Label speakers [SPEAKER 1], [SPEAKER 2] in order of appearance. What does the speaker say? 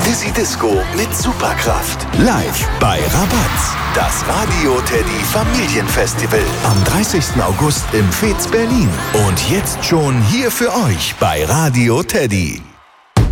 [SPEAKER 1] Dizzy Disco mit Superkraft. Live bei Rabatz. Das Radio Teddy Familienfestival. Am 30. August im Fez Berlin. Und jetzt schon hier für euch bei Radio Teddy.